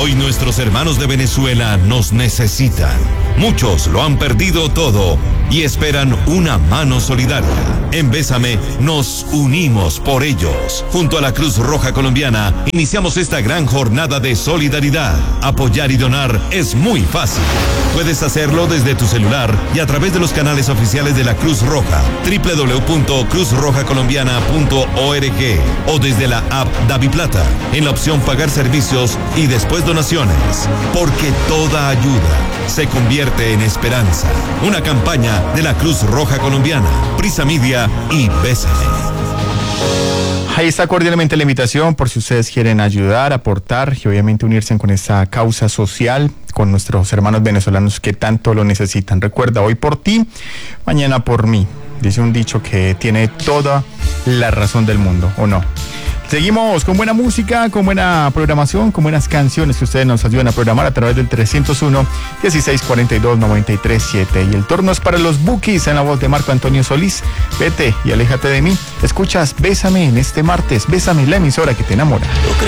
Hoy nuestros hermanos de Venezuela nos necesitan. Muchos lo han perdido todo y esperan una mano solidaria. En Bésame nos unimos por ellos. Junto a la Cruz Roja Colombiana iniciamos esta gran jornada de solidaridad. Apoyar y donar es muy fácil. Puedes hacerlo desde tu celular y a través de los canales oficiales de la Cruz Roja, www.cruzrojacolombiana.org o desde la app DaviPlata, en la opción Pagar servicios y después donaciones. Porque toda ayuda se convierte en esperanza. Una campaña de la Cruz Roja Colombiana, Prisa Media y Bésame. Ahí está cordialmente la invitación por si ustedes quieren ayudar, aportar y obviamente unirse con esta causa social con nuestros hermanos venezolanos que tanto lo necesitan. Recuerda, hoy por ti, mañana por mí. Dice un dicho que tiene toda la razón del mundo, ¿o no? Seguimos con buena música, con buena programación, con buenas canciones que ustedes nos ayudan a programar a través del 301-1642-937. Y el turno es para los Bukis en la voz de Marco Antonio Solís. Vete y aléjate de mí. Escuchas Bésame en este martes. Bésame, la emisora que te enamora.